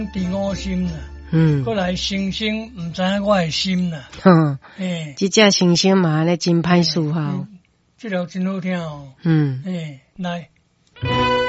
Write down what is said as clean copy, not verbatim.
第五心啦。过来星星，唔知影我的心啦。 这只星星嘛，咧真歹思考。 这条真好听哦。来。